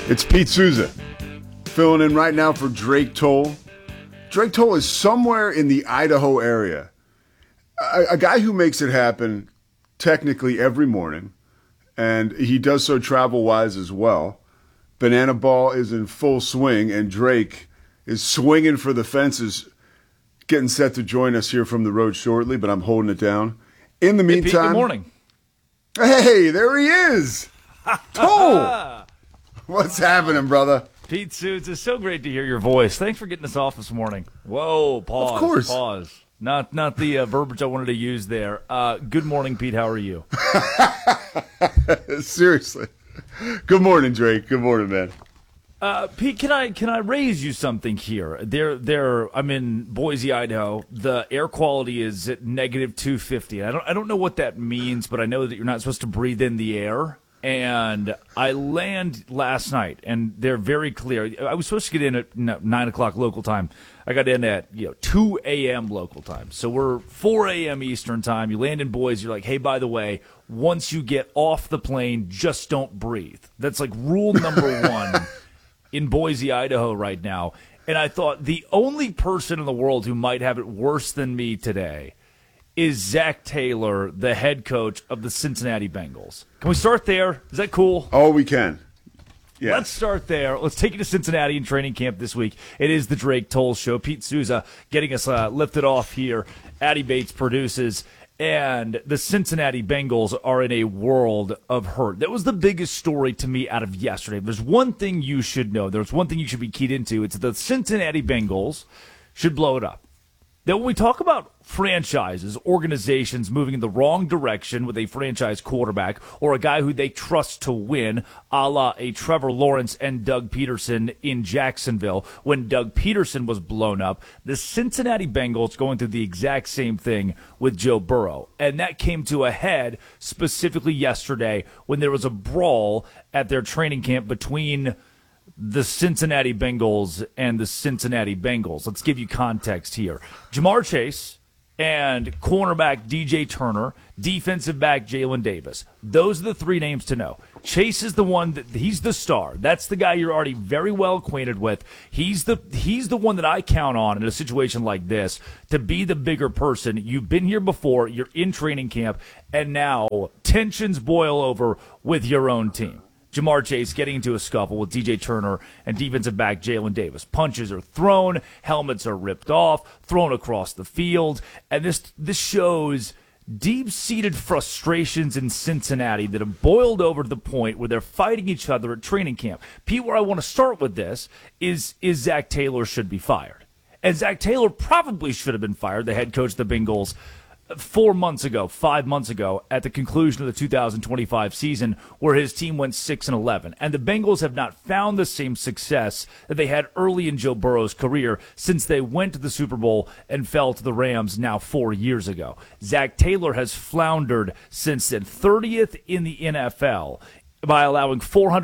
It's Pete Souza, filling in right now for Drake Toll. Drake Toll is somewhere in the Idaho area. A guy who makes it happen technically every morning, and he does so travel-wise as well. Banana Ball is in full swing, and Drake is swinging for the fences, getting set to join us here from the road shortly, but I'm holding it down. In the meantime... Hey, Pete, good morning. Hey, there he is! Toll! What's happening, brother? Pete Souza, it's so great to hear your voice. Thanks for getting us off this morning. Whoa, pause. Of course. Pause. Not the verbiage I wanted to use there. Good morning, Pete. How are you? Seriously. Good morning, Drake. Good morning, man. Pete, can I raise you something here? I'm in Boise, Idaho. The air quality is at negative 250. I don't know what that means, but I know that you're not supposed to breathe in the air. And I land last night, and they're very clear. I was supposed to get in at 9 o'clock local time. I got in at 2 a.m. local time. So we're 4 a.m. Eastern time. You land in Boise. You're like, hey, by the way, once you get off the plane, just don't breathe. That's like rule number one in Boise, Idaho right now. And I thought the only person in the world who might have it worse than me today is Zac Taylor, the head coach of the Cincinnati Bengals. Can we start there? Is that cool? Oh, we can. Yeah. Let's start there. Let's take you to Cincinnati in training camp this week. It is the Drake Toll Show. Pete Souza getting us lifted off here. Addy Bates produces. And the Cincinnati Bengals are in a world of hurt. That was the biggest story to me out of yesterday. There's one thing you should know. There's one thing you should be keyed into. It's the Cincinnati Bengals should blow it up. That when we talk about franchises, organizations moving in the wrong direction with a franchise quarterback or a guy who they trust to win, a la a Trevor Lawrence and Doug Peterson in Jacksonville, when Doug Peterson was blown up, the Cincinnati Bengals going through the exact same thing with Joe Burrow. And that came to a head specifically yesterday when there was a brawl at their training camp between the Cincinnati Bengals and the Cincinnati Bengals. Let's give you context here. Ja'Marr Chase and cornerback DJ Turner, defensive back Jalen Davis. Those are the three names to know. Chase is the one he's the star. That's the guy you're already very well acquainted with. He's the one that I count on in a situation like this to be the bigger person. You've been here before, you're in training camp, and now tensions boil over with your own team. Ja'Marr Chase getting into a scuffle with DJ Turner and defensive back Jalen Davis. Punches are thrown, helmets are ripped off, thrown across the field, and this shows deep-seated frustrations in Cincinnati that have boiled over to the point where they're fighting each other at training camp. Pete, where I want to start with this is Zac Taylor should be fired. And Zac Taylor probably should have been fired, the head coach of the Bengals, 5 months ago, at the conclusion of the 2025 season, where his team went 6-11. And the Bengals have not found the same success that they had early in Joe Burrow's career since they went to the Super Bowl and fell to the Rams now 4 years ago. Zac Taylor has floundered since then, 30th in the NFL by allowing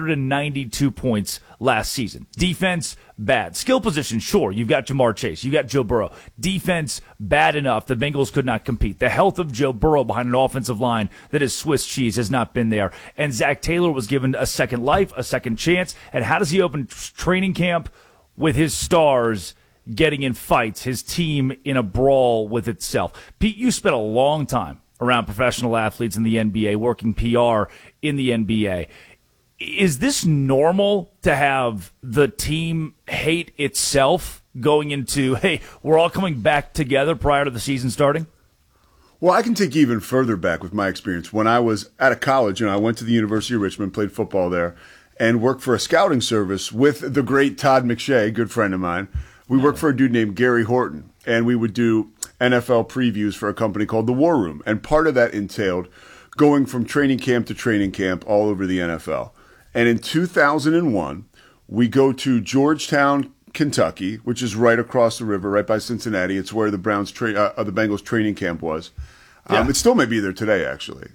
492 points last season. Defense, bad. Skill position, sure. You've got Ja'Marr Chase. You've got Joe Burrow. Defense, bad enough. The Bengals could not compete. The health of Joe Burrow behind an offensive line that is Swiss cheese has not been there. And Zac Taylor was given a second life, a second chance. And how does he open training camp? With his stars getting in fights, his team in a brawl with itself. Pete, you spent a long time around professional athletes in the NBA, working PR in the NBA. Is this normal to have the team hate itself going into, hey, we're all coming back together prior to the season starting? Well, I can take you even further back with my experience. When I was out of college, I went to the University of Richmond, played football there, and worked for a scouting service with the great Todd McShay, good friend of mine. We worked for a dude named Gary Horton, and we would do NFL previews for a company called The War Room. And part of that entailed going from training camp to training camp all over the NFL. And in 2001, we go to Georgetown, Kentucky, which is right across the river, right by Cincinnati. It's where the Bengals training camp was. It still may be there today, actually.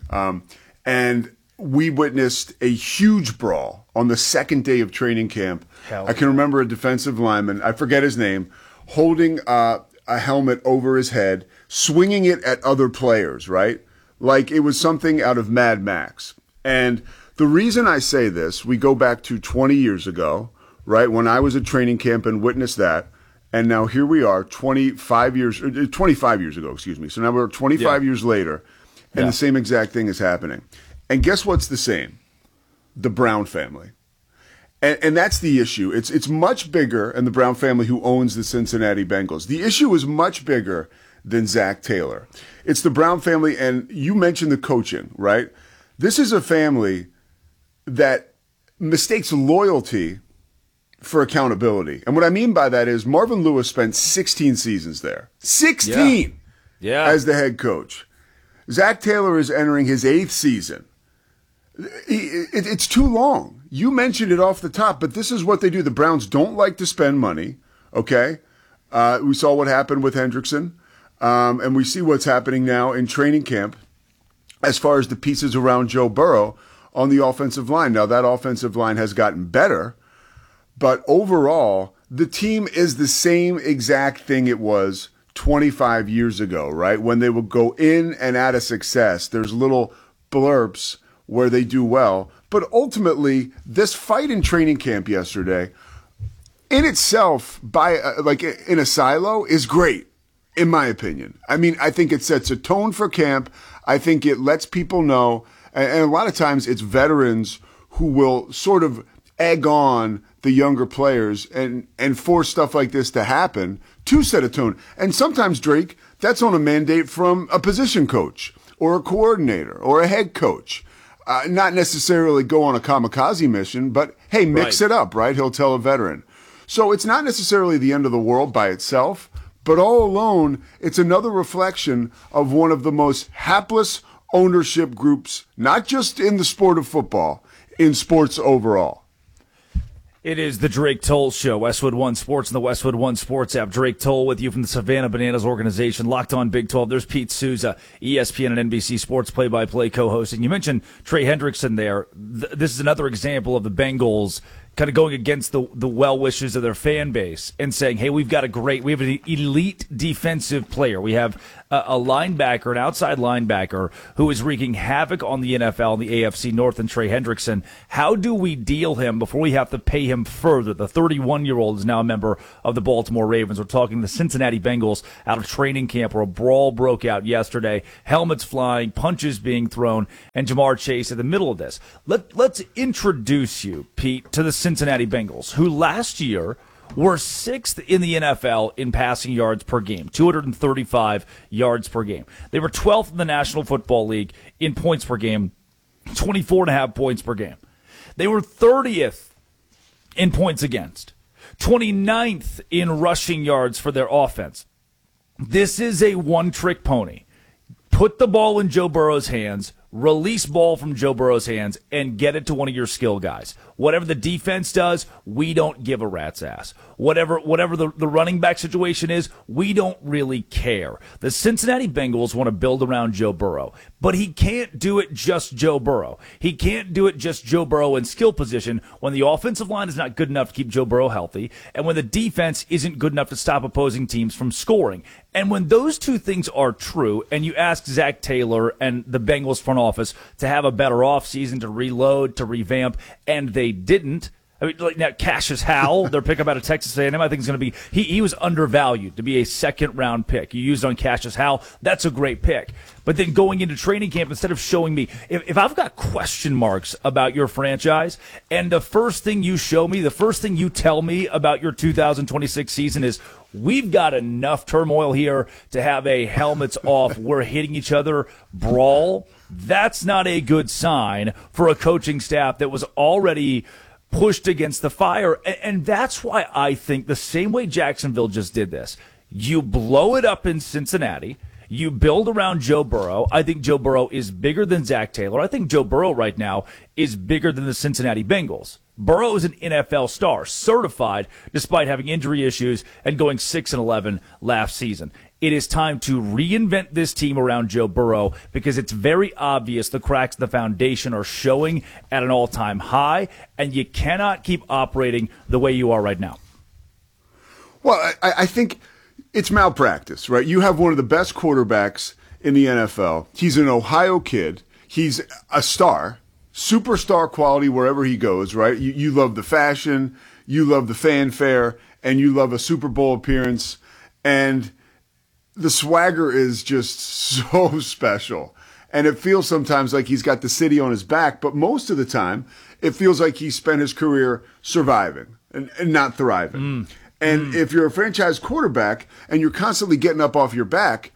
And we witnessed a huge brawl on the second day of training camp. I can remember a defensive lineman, I forget his name, holding a helmet over his head, swinging it at other players, right? Like it was something out of Mad Max. And the reason I say this, we go back to 20 years ago, right, when I was at training camp and witnessed that. And now here we are 25 years ago, excuse me. So now we're 25 years later, and the same exact thing is happening. And guess what's the same? The Brown family. And that's the issue. It's much bigger, and the Brown family who owns the Cincinnati Bengals. The issue is much bigger than Zach Taylor. It's the Brown family, and you mentioned the coaching, right? This is a family that mistakes loyalty for accountability. And what I mean by that is Marvin Lewis spent 16 seasons there. 16 as the head coach. Zach Taylor is entering his 8th season. It's too long. You mentioned it off the top, but this is what they do. The Browns don't like to spend money, okay? We saw what happened with Hendrickson, and we see what's happening now in training camp as far as the pieces around Joe Burrow on the offensive line. Now, that offensive line has gotten better, but overall, the team is the same exact thing it was 25 years ago, right? When they would go in and out of success, there's little blurps where they do well. But ultimately, this fight in training camp yesterday, in itself, like in a silo, is great, in my opinion. I mean, I think it sets a tone for camp. I think it lets people know, and a lot of times it's veterans who will sort of egg on the younger players and force stuff like this to happen to set a tone. And sometimes, Drake, that's on a mandate from a position coach or a coordinator or a head coach. Not necessarily go on a kamikaze mission, but hey, mix it up, right? He'll tell a veteran. So it's not necessarily the end of the world by itself, but all alone, it's another reflection of one of the most hapless ownership groups, not just in the sport of football, in sports overall. It is the Drake Toll Show, Westwood One Sports and the Westwood One Sports app. Drake Toll with you from the Savannah Bananas organization, Locked On Big 12. There's Pete Souza, ESPN and NBC Sports play-by-play co-hosting. You mentioned Trey Hendrickson there. This is another example of the Bengals kind of going against the well wishes of their fan base and saying, hey, we have an elite defensive player. We have a linebacker, an outside linebacker who is wreaking havoc on the NFL and the AFC North and Trey Hendrickson. How do we deal him before we have to pay him further? The 31-year-old is now a member of the Baltimore Ravens. We're talking the Cincinnati Bengals out of training camp where a brawl broke out yesterday. Helmets flying, punches being thrown, and Jamar Chase in the middle of this. Let's introduce you, Pete, to the Cincinnati Bengals, who last year were 6th in the NFL in passing yards per game, 235 yards per game. They were 12th in the National Football League in points per game, 24.5 points per game. They were 30th in points against, 29th in rushing yards for their offense. This is a one-trick pony. Put the ball in Joe Burrow's hands, release ball from Joe Burrow's hands, and get it to one of your skill guys. Whatever the defense does, we don't give a rat's ass. Whatever the running back situation is, we don't really care. The Cincinnati Bengals want to build around Joe Burrow, but he can't do it just Joe Burrow. He can't do it just Joe Burrow in skill position when the offensive line is not good enough to keep Joe Burrow healthy, and when the defense isn't good enough to stop opposing teams from scoring. And when those two things are true, and you ask Zach Taylor and the Bengals front office to have a better offseason, to reload, to revamp, and they didn't. I mean, like now, Cassius Howell, their pickup out of Texas A&M, I think is going to be he was undervalued to be a second-round pick. You used on Cassius Howell, that's a great pick. But then going into training camp, instead of showing me, if I've got question marks about your franchise, and the first thing you show me, the first thing you tell me about your 2026 season is, we've got enough turmoil here to have a helmets off, we're hitting each other brawl, that's not a good sign for a coaching staff that was already pushed against the fire. And that's why I think the same way Jacksonville just did this, you blow it up in Cincinnati, you build around Joe Burrow. I think Joe Burrow is bigger than Zach Taylor. I think Joe Burrow right now is bigger than the Cincinnati Bengals. Burrow is an NFL star, certified, despite having injury issues and going 6-11 last season. It is time to reinvent this team around Joe Burrow because it's very obvious the cracks in the foundation are showing at an all-time high, and you cannot keep operating the way you are right now. Well, I think it's malpractice, right? You have one of the best quarterbacks in the NFL. He's an Ohio kid. He's a star. superstar quality wherever he goes, right? You love the fashion, you love the fanfare, and you love a Super Bowl appearance. And the swagger is just so special. And it feels sometimes like he's got the city on his back, but most of the time, it feels like he spent his career surviving and not thriving. And if you're a franchise quarterback and you're constantly getting up off your back,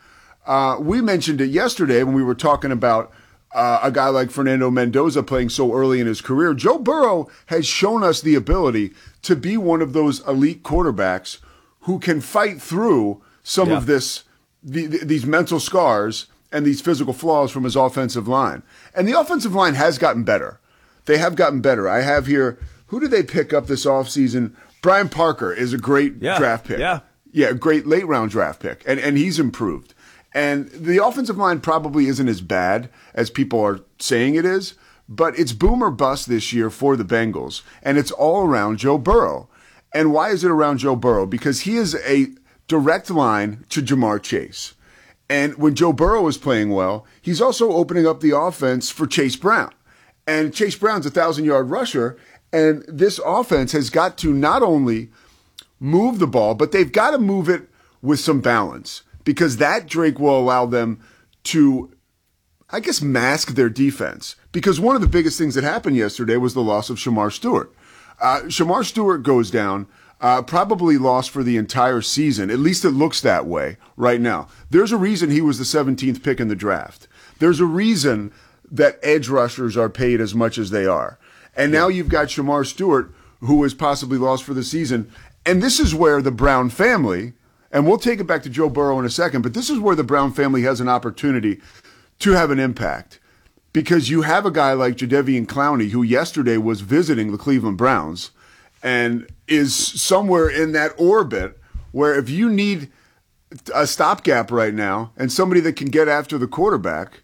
we mentioned it yesterday when we were talking about a guy like Fernando Mendoza playing so early in his career. Joe Burrow has shown us the ability to be one of those elite quarterbacks who can fight through some of these mental scars and these physical flaws from his offensive line. And the offensive line has gotten better. They have gotten better. I have here, who did they pick up this offseason? Brian Parker is a great draft pick. Yeah, a great late round draft pick. And he's improved. And the offensive line probably isn't as bad as people are saying it is, but it's boom or bust this year for the Bengals. And it's all around Joe Burrow. And why is it around Joe Burrow? Because he is a direct line to Ja'Marr Chase. And when Joe Burrow is playing well, he's also opening up the offense for Chase Brown. And Chase Brown's a 1,000-yard rusher. And this offense has got to not only move the ball, but they've got to move it with some balance, because that, Drake, will allow them to, I guess, mask their defense. Because one of the biggest things that happened yesterday was the loss of Shamar Stewart. Shamar Stewart goes down, probably lost for the entire season. At least it looks that way right now. There's a reason he was the 17th pick in the draft. There's a reason that edge rushers are paid as much as they are. And now you've got Shamar Stewart, who is possibly lost for the season. And this is where the Brown family, and we'll take it back to Joe Burrow in a second, but this is where the Brown family has an opportunity to have an impact. Because you have a guy like Jadeveon Clowney, who yesterday was visiting the Cleveland Browns and is somewhere in that orbit where if you need a stopgap right now and somebody that can get after the quarterback,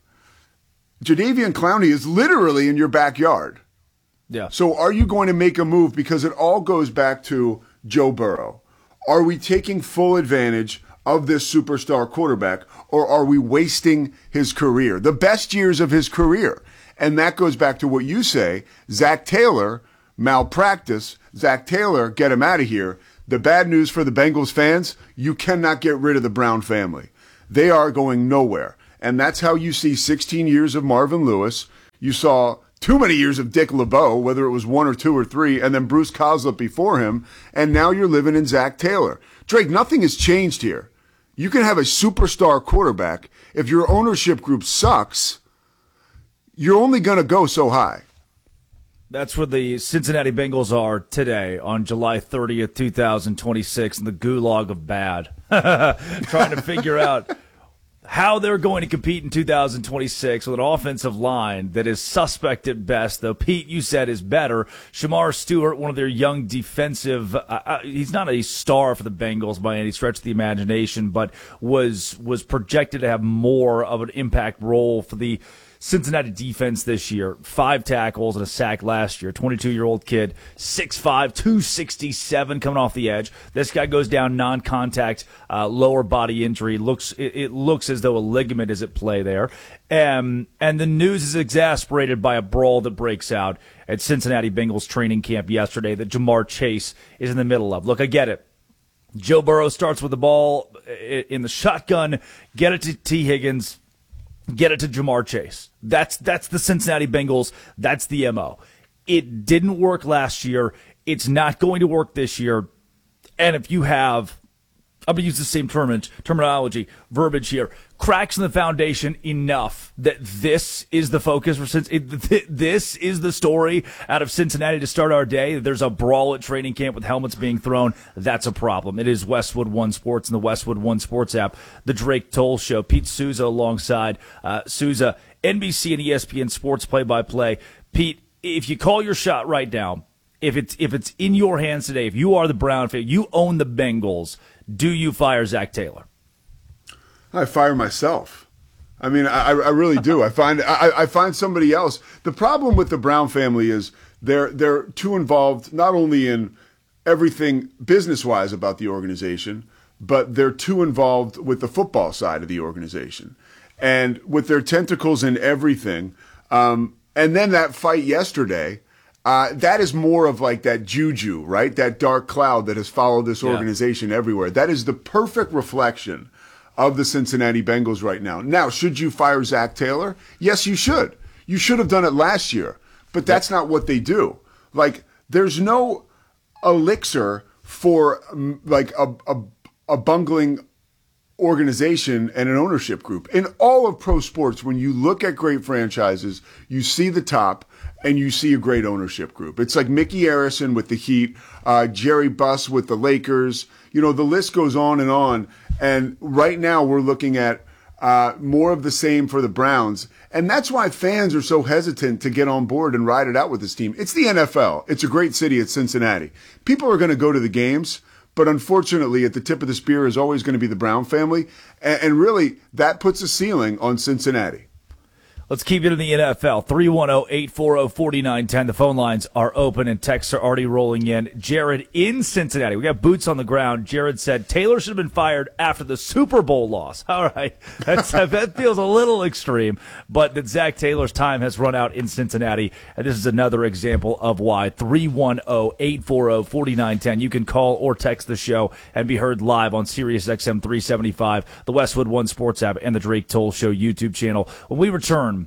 Jadeveon Clowney is literally in your backyard. Yeah. So are you going to make a move? Because it all goes back to Joe Burrow. Are we taking full advantage of this superstar quarterback, or are we wasting his career, the best years of his career? And that goes back to what you say, Zach Taylor, malpractice. Zach Taylor, get him out of here. The bad news for the Bengals fans, you cannot get rid of the Brown family. They are going nowhere. And that's how you see 16 years of Marvin Lewis. You saw too many years of Dick LeBeau, whether it was 1 or 2 or 3, and then Bruce Coslett before him, and now you're living in Zach Taylor. Drake, nothing has changed here. You can have a superstar quarterback. If your ownership group sucks, you're only going to go so high. That's where the Cincinnati Bengals are today on July 30th, 2026, in the gulag of bad. Trying to figure out how they're going to compete in 2026 with an offensive line that is suspect at best, though Pete, you said, is better. Shamar Stewart, one of their young defensive, he's not a star for the Bengals by any stretch of the imagination, but was projected to have more of an impact role for the Cincinnati defense this year. 5 tackles and a sack last year. 22-year-old kid, 6'5", 267 coming off the edge. This guy goes down non-contact, lower body injury. It looks as though a ligament is at play there. And the news is exasperated by a brawl that breaks out at Cincinnati Bengals training camp yesterday that Ja'Marr Chase is in the middle of. Look, I get it. Joe Burrow starts with the ball in the shotgun, get it to T. Higgins, get it to Ja'Marr Chase. That's the Cincinnati Bengals. That's the MO. It didn't work last year. It's not going to work this year. And if you have, I'm going to use the same terminology, verbiage here, cracks in the foundation enough that this is the focus for this is the story out of Cincinnati to start our day. There's a brawl at training camp with helmets being thrown. That's a problem. It is Westwood One Sports and the Westwood One Sports app. The Drake Toll Show. Pete Souza alongside Souza, NBC and ESPN Sports play-by-play. Pete, if you call your shot right now, if it's in your hands today, if you are the Brown fan, you own the Bengals, do you fire Zach Taylor? I fire myself. I mean, I really do. I find somebody else. The problem with the Brown family is they're too involved not only in everything business-wise about the organization, but they're too involved with the football side of the organization. And with their tentacles in everything, And then that fight yesterday, that is more of like that juju, right? That dark cloud that has followed this organization everywhere. That is the perfect reflection of the Cincinnati Bengals right now. Now, should you fire Zach Taylor? Yes, you should. You should have done it last year, but that's not what they do. Like, there's no elixir for like a bungling organization and an ownership group. In all of pro sports, when you look at great franchises, you see the top and you see a great ownership group. It's like Mickey Arison with the Heat, Jerry Buss with the Lakers. You know, the list goes on. And right now we're looking at more of the same for the Browns. And that's why fans are so hesitant to get on board and ride it out with this team. It's the NFL. It's a great city. It's Cincinnati. People are going to go to the games, but unfortunately at the tip of the spear is always going to be the Brown family. And really, that puts a ceiling on Cincinnati. Let's keep it in the NFL. 310-840-4910. The phone lines are open and texts are already rolling in. Jared in Cincinnati. We got boots on the ground. Jared said Taylor should have been fired after the Super Bowl loss. All right. That feels a little extreme, but that Zach Taylor's time has run out in Cincinnati. And this is another example of why. 310-840-4910. You can call or text the show and be heard live on Sirius XM 375, the Westwood One Sports app, and the Drake Toll Show YouTube channel. When we return,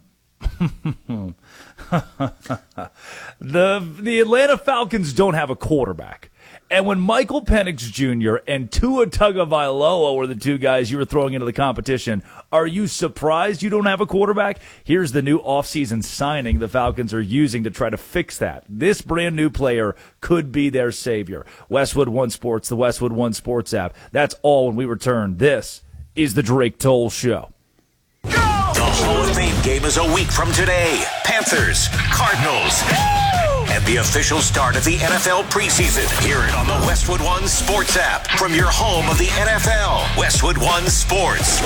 the Atlanta Falcons don't have a quarterback. And when Michael Penix Jr. and Tua Tagovailoa were the two guys you were throwing into the competition, are you surprised you don't have a quarterback? Here's the new offseason signing the Falcons are using to try to fix that. This brand new player could be their savior. Westwood One Sports, the Westwood One Sports app. That's all when we return. This is the Drake Toll Show. The Hall of Fame game is a week from today. Panthers, Cardinals, and the official start of the NFL preseason. Hear it on the Westwood One Sports app from your home of the NFL. Westwood One Sports.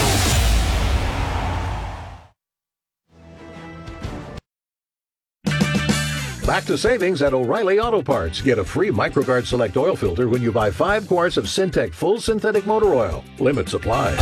Back to savings at O'Reilly Auto Parts. Get a free MicroGuard Select Oil Filter when you buy 5 quarts of Syntec Full Synthetic Motor Oil. Limit supply.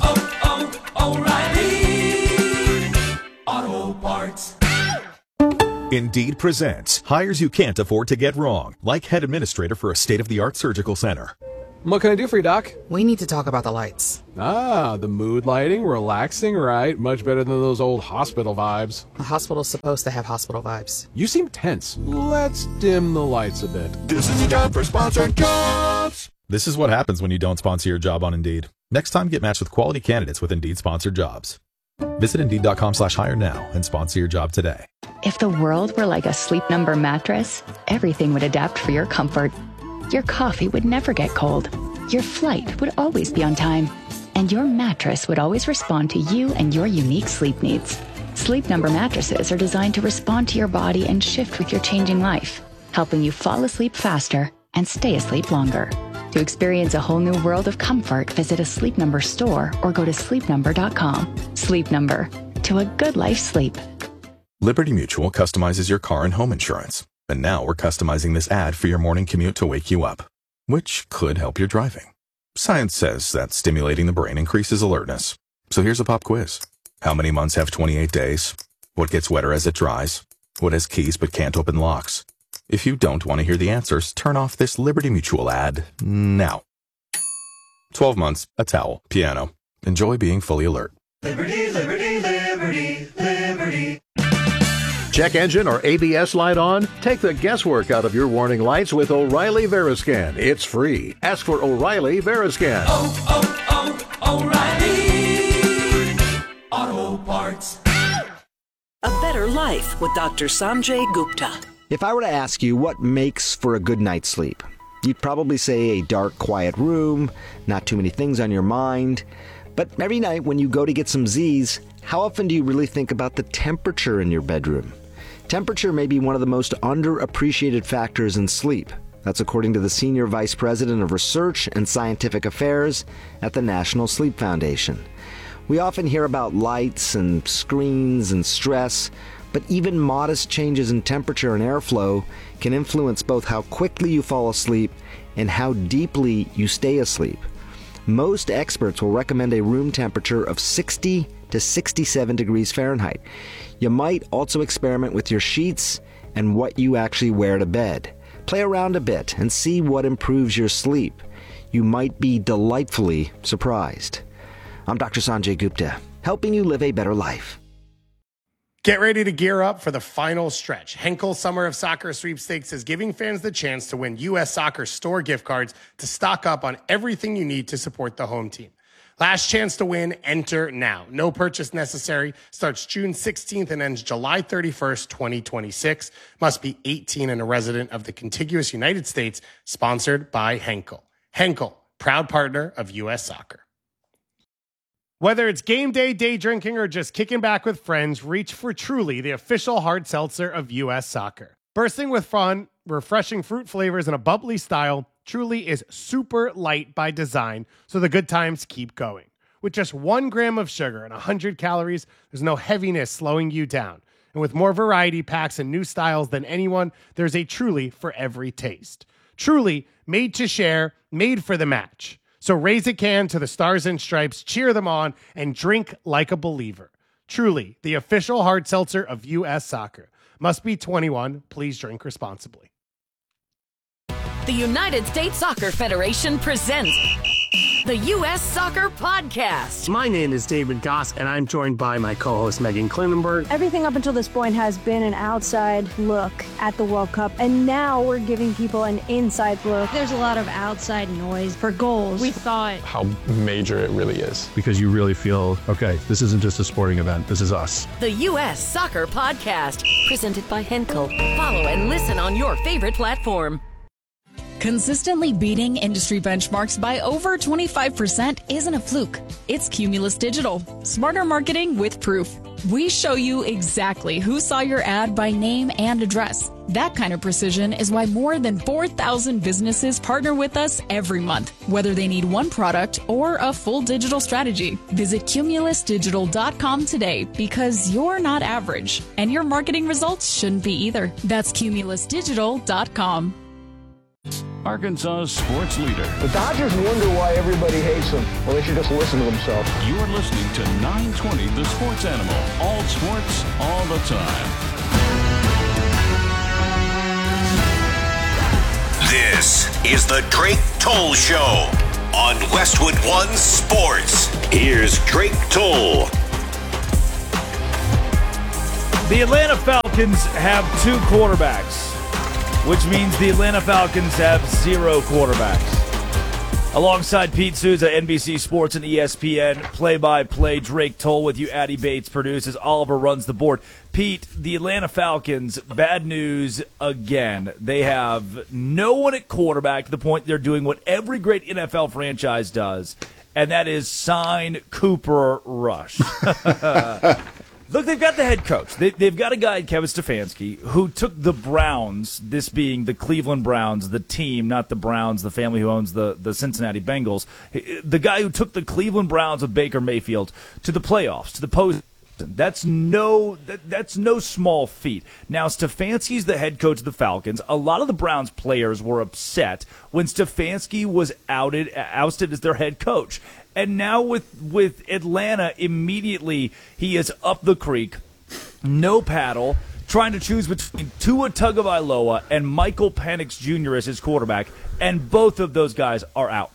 O'Reilly Auto Parts. Indeed presents hires you can't afford to get wrong, like head administrator for a state-of-the-art surgical center. What can I do for you, Doc? We need to talk about the lights. Ah, the mood lighting, relaxing, right? Much better than those old hospital vibes. A hospital's supposed to have hospital vibes. You seem tense. Let's dim the lights a bit. This is your job for sponsored jobs. This is what happens when you don't sponsor your job on Indeed. Next time, get matched with quality candidates with Indeed sponsored jobs. Visit Indeed.com/hire now and sponsor your job today. If the world were like a Sleep Number mattress, everything would adapt for your comfort. Your coffee would never get cold. Your flight would always be on time. And your mattress would always respond to you and your unique sleep needs. Sleep Number mattresses are designed to respond to your body and shift with your changing life, helping you fall asleep faster and stay asleep longer. To experience a whole new world of comfort, visit a Sleep Number store or go to sleepnumber.com. Sleep Number. To a good life sleep. Liberty Mutual customizes your car and home insurance. And now we're customizing this ad for your morning commute to wake you up, which could help your driving. Science says that stimulating the brain increases alertness. So here's a pop quiz. How many months have 28 days? What gets wetter as it dries? What has keys but can't open locks? If you don't want to hear the answers, turn off this Liberty Mutual ad now. 12 months, a towel, piano. Enjoy being fully alert. Liberty, liberty, liberty, liberty. Check engine or ABS light on? Take the guesswork out of your warning lights with O'Reilly Veriscan. It's free. Ask for O'Reilly Veriscan. O'Reilly Auto Parts. A better life with Dr. Sanjay Gupta. If I were to ask you what makes for a good night's sleep, you'd probably say a dark, quiet room, not too many things on your mind. But every night when you go to get some Z's, how often do you really think about the temperature in your bedroom? Temperature may be one of the most underappreciated factors in sleep. That's according to the Senior Vice President of Research and Scientific Affairs at the National Sleep Foundation. We often hear about lights and screens and stress, but even modest changes in temperature and airflow can influence both how quickly you fall asleep and how deeply you stay asleep. Most experts will recommend a room temperature of 60 to 67 degrees Fahrenheit. You might also experiment with your sheets and what you actually wear to bed. Play around a bit and see what improves your sleep. You might be delightfully surprised. I'm Dr. Sanjay Gupta, helping you live a better life. Get ready to gear up for the final stretch. Henkel Summer of Soccer Sweepstakes is giving fans the chance to win U.S. Soccer store gift cards to stock up on everything you need to support the home team. Last chance to win, enter now. No purchase necessary. Starts June 16th and ends July 31st, 2026. Must be 18 and a resident of the contiguous United States. Sponsored by Henkel. Henkel, proud partner of U.S. Soccer. Whether it's game day, day drinking, or just kicking back with friends, reach for Truly, the official hard seltzer of U.S. Soccer. Bursting with fun, refreshing fruit flavors, and a bubbly style, Truly is super light by design, so the good times keep going. With just 1 gram of sugar and 100 calories, there's no heaviness slowing you down. And with more variety packs and new styles than anyone, there's a Truly for every taste. Truly, made to share, made for the match. So raise a can to the Stars and Stripes, cheer them on, and drink like a believer. Truly, the official hard seltzer of U.S. Soccer. Must be 21. Please drink responsibly. The United States Soccer Federation presents the U.S. Soccer Podcast. My name is David Goss, and I'm joined by my co-host Megan Klinenberg. Everything up until this point has been an outside look at the World Cup, and now we're giving people an inside look. There's a lot of outside noise for goals. We thought how major it really is. Because you really feel, okay, this isn't just a sporting event, this is us. The U.S. Soccer Podcast, presented by Henkel. Follow and listen on your favorite platform. Consistently beating industry benchmarks by over 25% isn't a fluke. It's Cumulus Digital. Smarter marketing with proof. We show you exactly who saw your ad by name and address. That kind of precision is why more than 4,000 businesses partner with us every month, whether they need one product or a full digital strategy. Visit cumulusdigital.com today because you're not average, and your marketing results shouldn't be either. That's cumulusdigital.com. Arkansas's sports leader. The Dodgers wonder why everybody hates them. Well, they should just listen to themselves. You're listening to 920 The Sports Animal. All sports, all the time. This is the Drake Toll Show on Westwood One Sports. Here's Drake Toll. The Atlanta Falcons have 2 quarterbacks, which means the Atlanta Falcons have 0 quarterbacks. Alongside Pete Souza, NBC Sports and ESPN, play-by-play, Drake Toll with you. Addy Bates produces. Oliver runs the board. Pete, the Atlanta Falcons, bad news again. They have no one at quarterback to the point they're doing what every great NFL franchise does, and that is sign Cooper Rush. Look, they've got the head coach. They've got a guy, Kevin Stefanski, who took the Browns, this being the Cleveland Browns, the team, not the Browns, the family who owns the Cincinnati Bengals. The guy who took the Cleveland Browns with Baker Mayfield to the playoffs, to the postseason. That's no small feat. Now, Stefanski's the head coach of the Falcons. A lot of the Browns players were upset when Stefanski was ousted as their head coach. And now with Atlanta, immediately he is up the creek, no paddle, trying to choose between Tua Tagovailoa and Michael Penix Jr. as his quarterback, and both of those guys are out.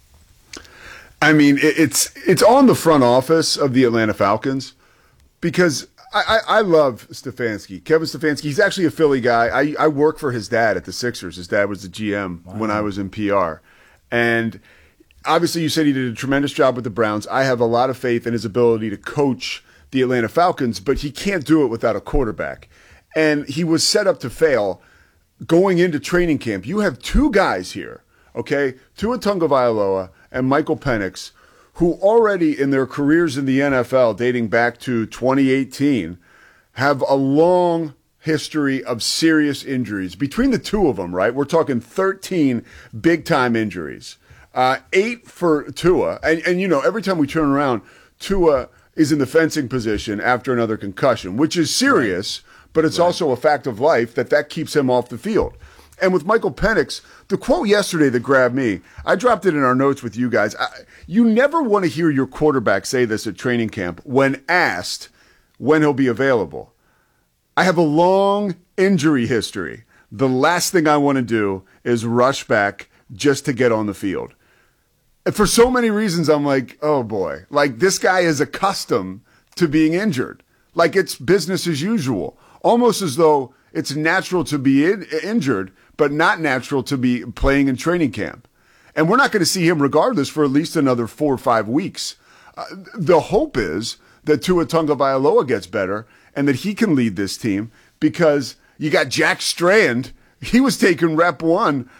I mean, it's on the front office of the Atlanta Falcons because I love Stefanski. Kevin Stefanski, he's actually a Philly guy. I work for his dad at the Sixers. His dad was the GM when I was in PR. And obviously, you said he did a tremendous job with the Browns. I have a lot of faith in his ability to coach the Atlanta Falcons, but he can't do it without a quarterback. And he was set up to fail going into training camp. You have 2 guys here, okay, Tua Tagovailoa and Michael Penix, who already in their careers in the NFL, dating back to 2018, have a long history of serious injuries. Between the 2 of them, right, we're talking 13 big-time injuries. 8 for Tua. And, you know, every time we turn around, Tua is in the fencing position after another concussion, which is serious, but it's also a fact of life that keeps him off the field. And with Michael Penix, the quote yesterday that grabbed me, I dropped it in our notes with you guys. You never want to hear your quarterback say this at training camp when asked when he'll be available. I have a long injury history. The last thing I want to do is rush back just to get on the field. And for so many reasons, I'm like, oh boy, like this guy is accustomed to being injured. Like it's business as usual, almost as though it's natural to be injured, but not natural to be playing in training camp. And we're not going to see him regardless for at least another 4 or 5 weeks. The hope is that Tua Tagovailoa gets better and that he can lead this team, because you got Jack Strand. He was taking rep one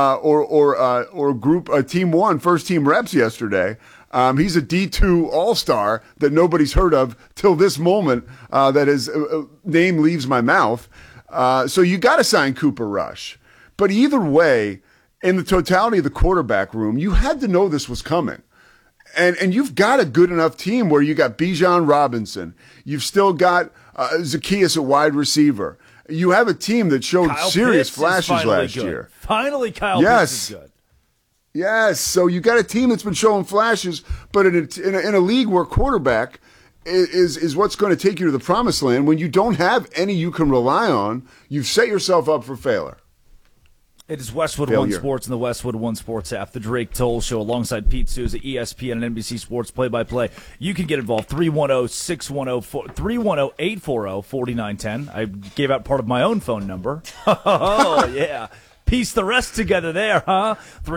team one, first team reps yesterday. He's a D2 all-star that nobody's heard of till this moment that his name leaves my mouth. So you got to sign Cooper Rush. But either way, in the totality of the quarterback room, you had to know this was coming. And you've got a good enough team where you got Bijan Robinson. You've still got Zacchaeus at wide receiver. You have a team that showed serious flashes last year. Finally, Kyle Pitts is good. Yes, so you got a team that's been showing flashes, but in a league where quarterback is what's going to take you to the promised land, when you don't have any you can rely on, you've set yourself up for failure. It is Westwood One Sports and the Westwood One Sports app, the Drake Toll Show, alongside Pete Souza, ESPN and NBC Sports play-by-play. You can get involved, 310-840-4910. I gave out part of my own phone number. Oh, yeah. Piece the rest together there, huh?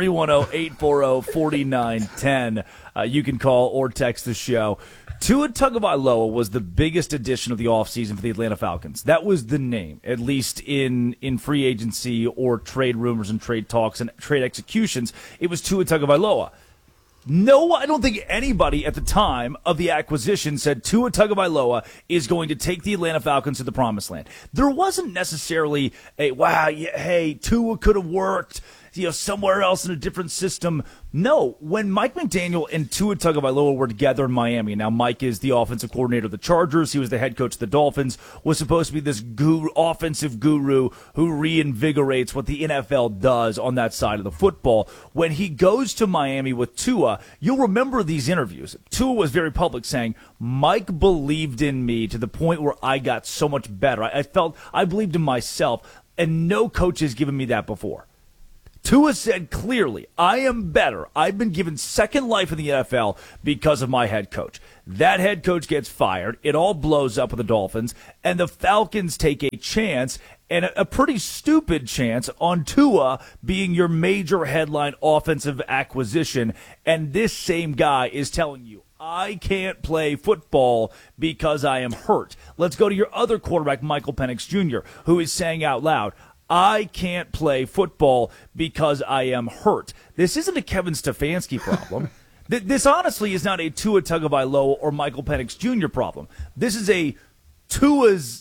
310-840-4910. You can call or text the show. Tua Tagovailoa was the biggest addition of the offseason for the Atlanta Falcons. That was the name, at least in free agency or trade rumors and trade talks and trade executions. It was Tua Tagovailoa. No, I don't think anybody at the time of the acquisition said Tua Tagovailoa is going to take the Atlanta Falcons to the promised land. There wasn't necessarily a, wow, yeah, hey, Tua could have worked, somewhere else in a different system. No, when Mike McDaniel and Tua Tagovailoa were together in Miami, now Mike is the offensive coordinator of the Chargers, he was the head coach of the Dolphins, was supposed to be this offensive guru who reinvigorates what the NFL does on that side of the football. When he goes to Miami with Tua, you'll remember these interviews. Tua was very public saying, Mike believed in me to the point where I got so much better. I felt I believed in myself, and no coach has given me that before. Tua said clearly, I am better. I've been given second life in the NFL because of my head coach. That head coach gets fired. It all blows up with the Dolphins, and the Falcons take a chance, and a pretty stupid chance, on Tua being your major headline offensive acquisition. And this same guy is telling you, I can't play football because I am hurt. Let's go to your other quarterback, Michael Penix Jr., who is saying out loud, I can't play football because I am hurt. This isn't a Kevin Stefanski problem. This honestly is not a Tua Tagovailoa or Michael Penix Jr. problem. This is a Tua's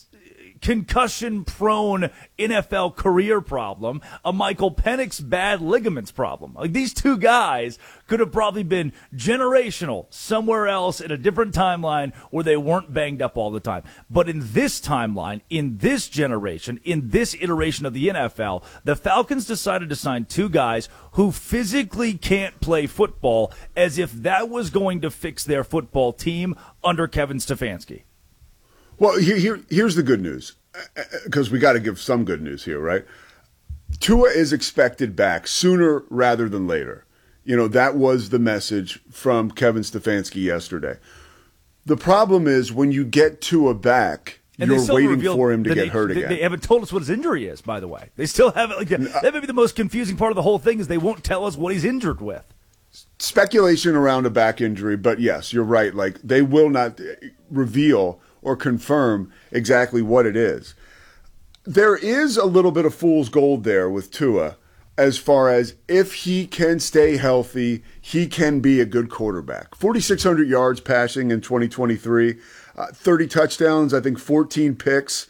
concussion-prone NFL career problem, a Michael Penix bad ligaments problem. Like, these two guys could have probably been generational somewhere else in a different timeline where they weren't banged up all the time. But in this timeline, in this generation, in this iteration of the NFL, the Falcons decided to sign two guys who physically can't play football, as if that was going to fix their football team under Kevin Stefanski. Well, here's the good news, because we got to give some good news here, right? Tua is expected back sooner rather than later. That was the message from Kevin Stefanski yesterday. The problem is when you get Tua back, and you're waiting for him to get hurt again. They haven't told us what his injury is, by the way. They still haven't. That may be the most confusing part of the whole thing, is they won't tell us what he's injured with. Speculation around a back injury, but yes, you're right. Like, they will not reveal or confirm exactly what it is. There is a little bit of fool's gold there with Tua, as far as if he can stay healthy, he can be a good quarterback. 4,600 yards passing in 2023, 30 touchdowns, I think 14 picks,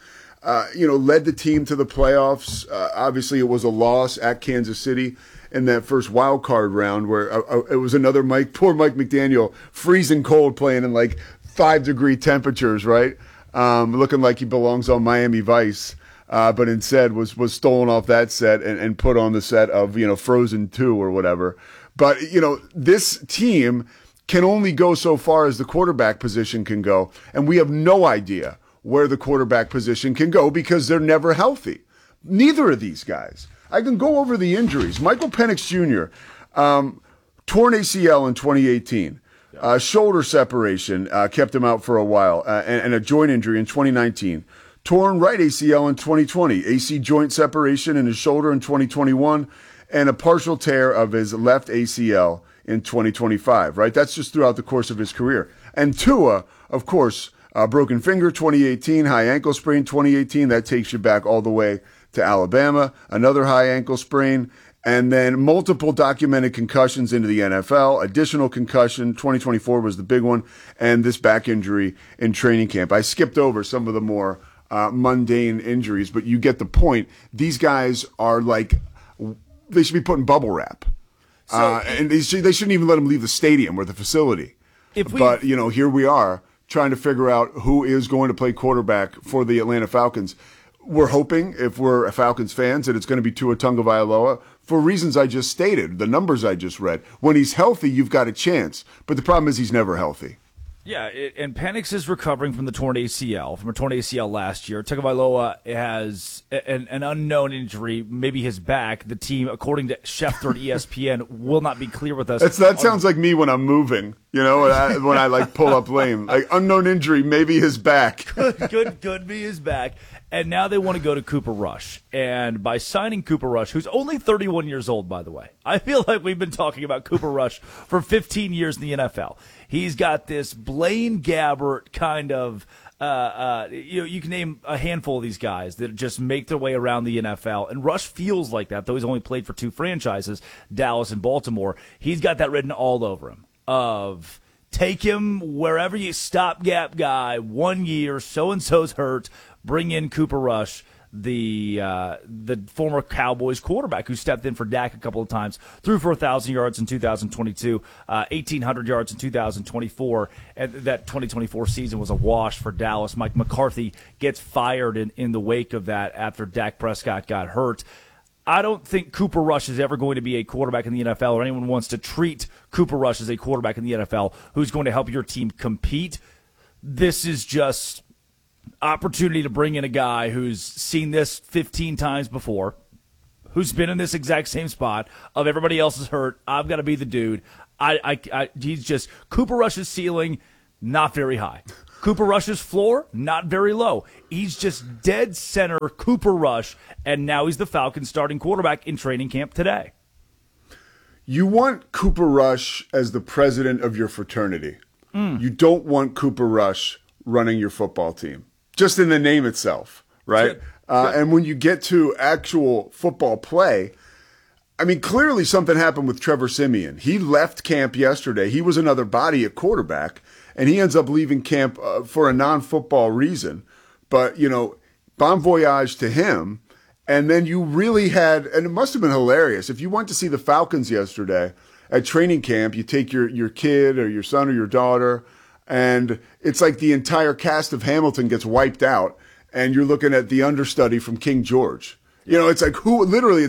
led the team to the playoffs. Obviously, it was a loss at Kansas City in that first wild card round, where it was another poor Mike McDaniel, freezing cold, playing in like 5-degree temperatures, right? Looking like he belongs on Miami Vice, but instead was stolen off that set and put on the set of, Frozen 2 or whatever. But, this team can only go so far as the quarterback position can go, and we have no idea where the quarterback position can go because they're never healthy. Neither of these guys. I can go over the injuries. Michael Penix Jr., torn ACL in 2018. Shoulder separation kept him out for a while, and a joint injury in 2019. Torn right ACL in 2020. AC joint separation in his shoulder in 2021, and a partial tear of his left ACL in 2025, right? That's just throughout the course of his career. And Tua, of course, broken finger 2018, high ankle sprain 2018. That takes you back all the way to Alabama. Another high ankle sprain. And then multiple documented concussions into the NFL. Additional concussion, 2024 was the big one. And this back injury in training camp. I skipped over some of the more mundane injuries, but you get the point. These guys are like, they should be put in bubble wrap. And they shouldn't even let him leave the stadium or the facility. But, here we are trying to figure out who is going to play quarterback for the Atlanta Falcons. We're hoping, if we're Falcons fans, that it's going to be Tua Tagovailoa for reasons I just stated, the numbers I just read. When he's healthy, you've got a chance. But the problem is he's never healthy. Yeah, and Penix is recovering from the torn ACL last year. Tagovailoa has an unknown injury, maybe his back. The team, according to Schefter at ESPN, will not be clear with us. That sounds like me when I'm moving, when I pull up lame. Like, unknown injury, maybe his back. Could be his back. And now they want to go to Cooper Rush. And by signing Cooper Rush, who's only 31 years old, by the way. I feel like we've been talking about Cooper Rush for 15 years in the NFL. He's got this Blaine Gabbert kind of, you can name a handful of these guys that just make their way around the NFL. And Rush feels like that, though he's only played for two franchises, Dallas and Baltimore. He's got that written all over him of take him wherever you stopgap guy, 1 year, so-and-so's hurt, bring in Cooper Rush, the former Cowboys quarterback who stepped in for Dak a couple of times, threw for 1,000 yards in 2022, 1,800 yards in 2024, and that 2024 season was a wash for Dallas. Mike McCarthy gets fired in the wake of that after Dak Prescott got hurt. I don't think Cooper Rush is ever going to be a quarterback in the NFL, or anyone wants to treat Cooper Rush as a quarterback in the NFL who's going to help your team compete. This is just opportunity to bring in a guy who's seen this 15 times before, who's been in this exact same spot of everybody else is hurt. I've got to be the dude. He's just Cooper Rush's ceiling, not very high. Cooper Rush's floor, not very low. He's just dead center Cooper Rush, and now he's the Falcons starting quarterback in training camp today. You want Cooper Rush as the president of your fraternity. You don't want Cooper Rush running your football team, just in the name itself, right? And when you get to actual football play, I mean, clearly something happened with Trevor Siemian. He left camp yesterday. He was another body at quarterback, and he ends up leaving camp for a non-football reason. But, bon voyage to him. And then you really had, and it must have been hilarious, if you went to see the Falcons yesterday at training camp, you take your kid or your son or your daughter, and it's like the entire cast of Hamilton gets wiped out, and you're looking at the understudy from King George. It's like who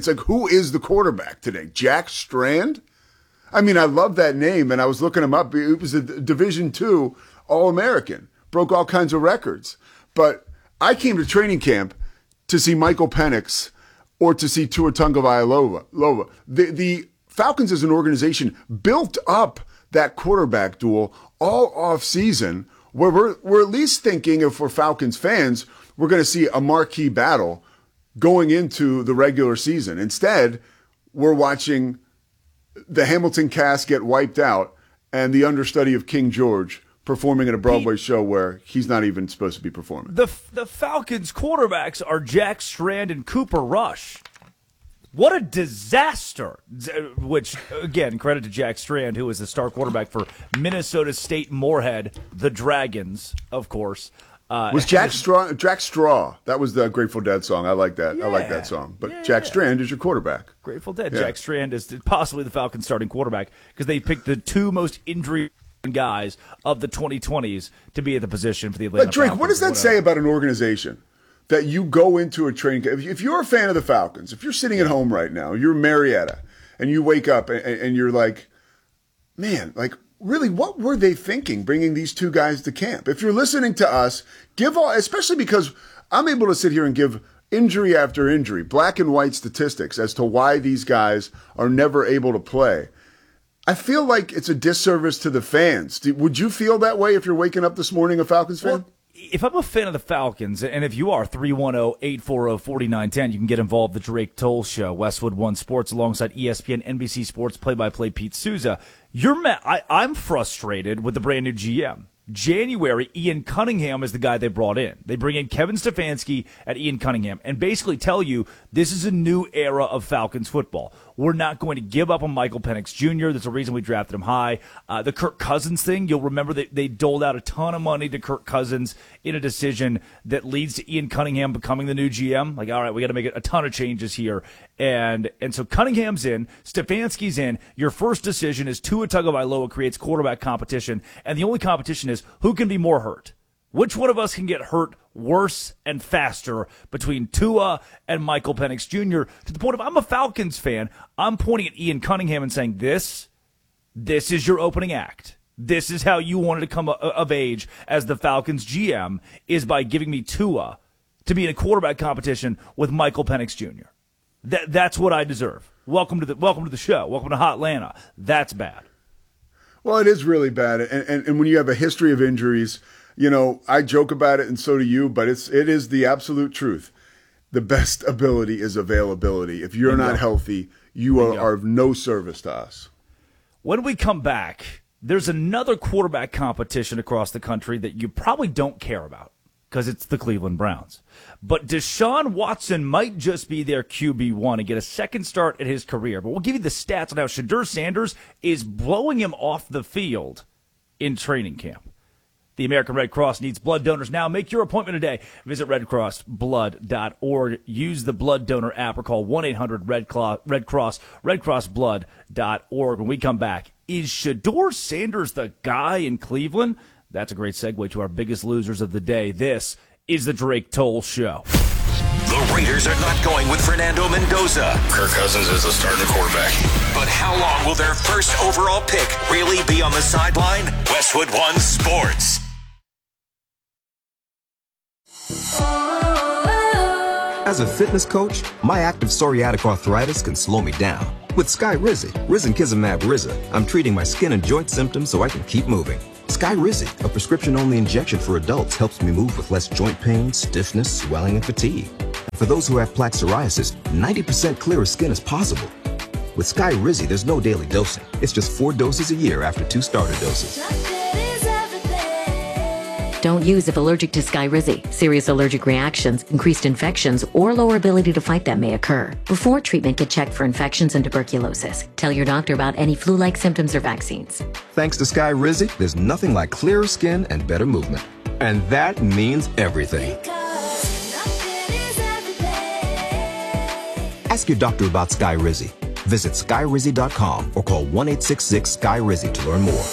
is the quarterback today? Jack Strand? I mean, I love that name, and I was looking him up. It was a Division II All-American, broke all kinds of records. But I came to training camp to see Michael Penix or to see Tua Tagovailoa. The Falcons as an organization built up that quarterback duel all off-season, where we're at least thinking, if we're Falcons fans, we're going to see a marquee battle going into the regular season. Instead, we're watching the Hamilton cast get wiped out and the understudy of King George performing at a Broadway show where he's not even supposed to be performing. The Falcons quarterbacks are Jack Strand and Cooper Rush. What a disaster. Which, again, credit to Jack Strand, who is the star quarterback for Minnesota State Moorhead, the Dragons, of course. Was Jack Straw? That was the Grateful Dead song. I like that. I like that song. But Jack Strand is your quarterback. Grateful Dead. Yeah. Jack Strand is possibly the Falcons starting quarterback because they picked the two most injury guys of the 2020s to be at the position for the Atlanta Drake, Falcons. What does that say about an organization that you go into a training camp? If you're a fan of the Falcons, if you're sitting at home right now, you're Marietta, and you wake up and you're like, man, like, really, what were they thinking bringing these two guys to camp? If you're listening to us, especially because I'm able to sit here and give injury after injury, black and white statistics as to why these guys are never able to play. I feel like it's a disservice to the fans. Would you feel that way if you're waking up this morning a Falcons fan? Well, if I'm a fan of the Falcons, and if you are, 310-840-4910, you can get involved. The Drake Toll Show, Westwood One Sports, alongside ESPN, NBC Sports play-by-play Pete Souza. I'm frustrated with the brand new GM. January, Ian Cunningham is the guy they brought in. They bring in Kevin Stefanski at Ian Cunningham and basically tell you this is a new era of Falcons football. We're not going to give up on Michael Penix Jr. There's a reason we drafted him high. The Kirk Cousins thing, you'll remember that they doled out a ton of money to Kirk Cousins in a decision that leads to Ian Cunningham becoming the new GM. Like, all right, we got to make a ton of changes here. And so Cunningham's in, Stefanski's in. Your first decision is Tua Tagovailoa creates quarterback competition, and the only competition is who can be more hurt. Which one of us can get hurt worse and faster between Tua and Michael Penix Jr. to the point of I'm a Falcons fan. I'm pointing at Ian Cunningham and saying, this is your opening act. This is how you wanted to come of age as the Falcons GM, is by giving me Tua to be in a quarterback competition with Michael Penix Jr. That's what I deserve. Welcome to the show. Welcome to Hot Atlanta. That's bad. Well, it is really bad. And when you have a history of injuries, you know, I joke about it and so do you, but it is the absolute truth. The best ability is availability. If you're not healthy, you are of no service to us. When we come back, there's another quarterback competition across the country that you probably don't care about because it's the Cleveland Browns. But Deshaun Watson might just be their QB1 and get a second start at his career. But we'll give you the stats on how Shedeur Sanders is blowing him off the field in training camp. The American Red Cross needs blood donors now. Make your appointment today. Visit redcrossblood.org. Use the blood donor app or call 1-800-RED-CROSS, redcrossblood.org. When we come back, is Shedeur Sanders the guy in Cleveland? That's a great segue to our biggest losers of the day. This is the Drake Toll Show. The Raiders are not going with Fernando Mendoza. Kirk Cousins is the starting quarterback. But how long will their first overall pick really be on the sideline? Westwood One Sports. As a fitness coach, my active psoriatic arthritis can slow me down. With Skyrizi, Risankizumab Riza, I'm treating my skin and joint symptoms so I can keep moving. Skyrizi, a prescription-only injection for adults, helps me move with less joint pain, stiffness, swelling, and fatigue. And for those who have plaque psoriasis, 90% clearer skin is possible. With Skyrizi, there's no daily dosing. It's just 4 doses a year after 2 starter doses. Don't use if allergic to Skyrizi. Serious allergic reactions, increased infections, or lower ability to fight them may occur. Before treatment, get checked for infections and tuberculosis. Tell your doctor about any flu-like symptoms or vaccines. Thanks to Skyrizi, there's nothing like clearer skin and better movement. And that means everything. Ask your doctor about Skyrizi. Visit Skyrizi.com or call 1-866-SKY-RIZI to learn more.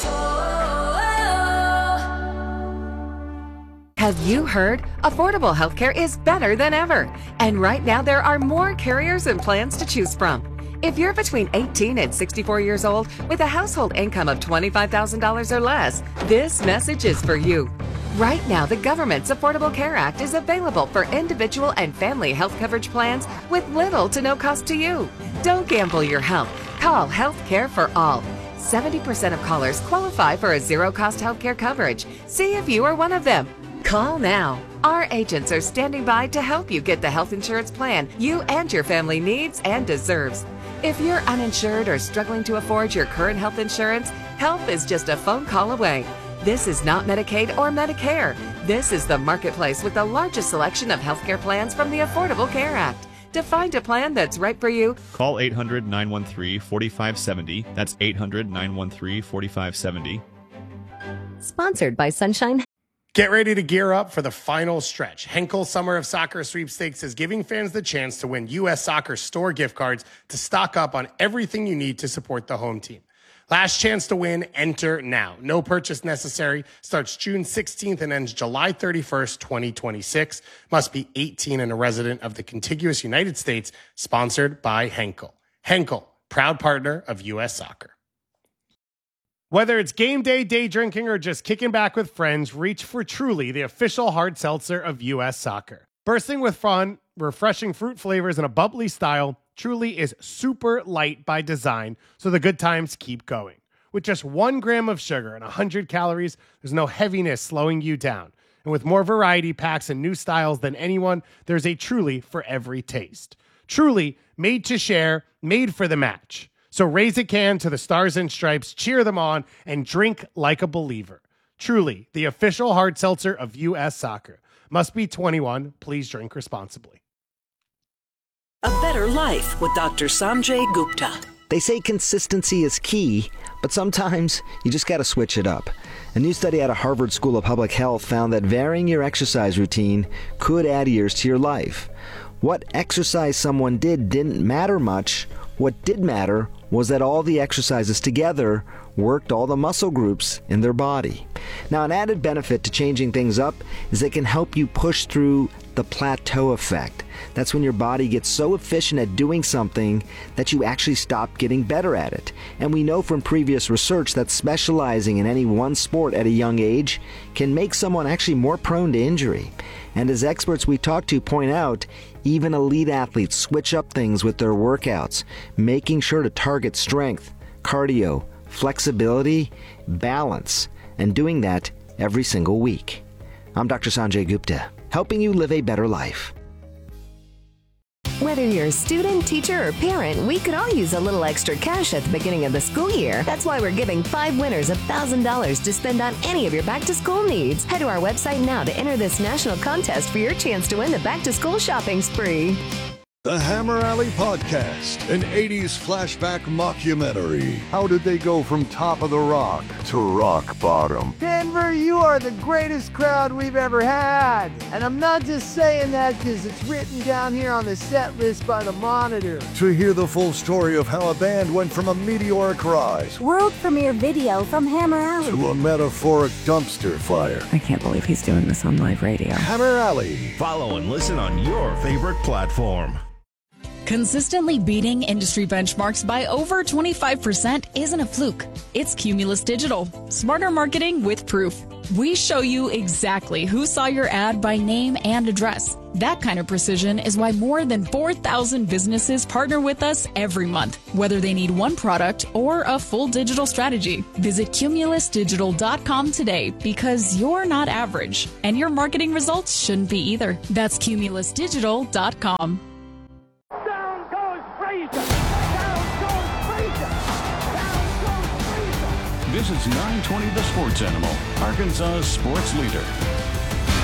Have you heard? Affordable healthcare is better than ever. And right now there are more carriers and plans to choose from. If you're between 18 and 64 years old with a household income of $25,000 or less, this message is for you. Right now, the government's Affordable Care Act is available for individual and family health coverage plans with little to no cost to you. Don't gamble your health. Call Health Care for All. 70% of callers qualify for a zero-cost healthcare coverage. See if you are one of them. Call now. Our agents are standing by to help you get the health insurance plan you and your family needs and deserves. If you're uninsured or struggling to afford your current health insurance, help is just a phone call away. This is not Medicaid or Medicare. This is the marketplace with the largest selection of healthcare plans from the Affordable Care Act. To find a plan that's right for you, call 800-913-4570. That's 800-913-4570. Sponsored by Sunshine. Get ready to gear up for the final stretch. Henkel Summer of Soccer Sweepstakes is giving fans the chance to win U.S. Soccer store gift cards to stock up on everything you need to support the home team. Last chance to win, enter now. No purchase necessary. Starts June 16th and ends July 31st, 2026. Must be 18 and a resident of the contiguous United States. Sponsored by Henkel. Henkel, proud partner of U.S. Soccer. Whether it's game day, day drinking, or just kicking back with friends, reach for Truly, the official hard seltzer of U.S. Soccer. Bursting with fun, refreshing fruit flavors, and a bubbly style, Truly is super light by design, so the good times keep going. With just 1 gram of sugar and 100 calories, there's no heaviness slowing you down. And with more variety packs and new styles than anyone, there's a Truly for every taste. Truly, made to share, made for the match. So raise a can to the Stars and Stripes, cheer them on, and drink like a believer. Truly, the official hard seltzer of U.S. Soccer. Must be 21. Please drink responsibly. A Better Life with Dr. Sanjay Gupta. They say consistency is key, but sometimes you just got to switch it up. A new study out of Harvard School of Public Health found that varying your exercise routine could add years to your life. What exercise someone did didn't matter much. What did matter was that all the exercises together worked all the muscle groups in their body. Now, an added benefit to changing things up is they can help you push through the plateau effect. That's when your body gets so efficient at doing something that you actually stop getting better at it. And we know from previous research that specializing in any one sport at a young age can make someone actually more prone to injury. And as experts we talk to point out, even elite athletes switch up things with their workouts, making sure to target strength, cardio, flexibility, balance, and doing that every single week. I'm Dr. Sanjay Gupta, helping you live a better life. Whether you're a student, teacher, or parent, we could all use a little extra cash at the beginning of the school year. That's why we're giving 5 winners $1,000 to spend on any of your back-to-school needs. Head to our website now to enter this national contest for your chance to win the back-to-school shopping spree. The Hammer Alley Podcast, an 80s flashback mockumentary. How did they go from top of the rock to rock bottom? Denver, you are the greatest crowd we've ever had. And I'm not just saying that because it's written down here on the set list by the Monitor. To hear the full story of how a band went from a meteoric rise, World premiere video from Hammer Alley, to a metaphoric dumpster fire. I can't believe he's doing this on live radio. Hammer Alley. Follow and listen on your favorite platform. Consistently beating industry benchmarks by over 25% isn't a fluke. It's Cumulus Digital. Smarter marketing with proof. We show you exactly who saw your ad by name and address. That kind of precision is why more than 4,000 businesses partner with us every month, whether they need one product or a full digital strategy. Visit cumulusdigital.com today because you're not average, and your marketing results shouldn't be either. That's cumulusdigital.com. This is 920 The Sports Animal, Arkansas's sports leader.